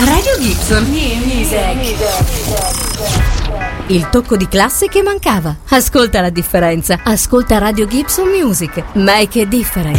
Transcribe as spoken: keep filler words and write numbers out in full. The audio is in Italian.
Radio Gibson Music. Il tocco di classe che mancava. Ascolta la differenza. Ascolta Radio Gibson Music. Make a difference.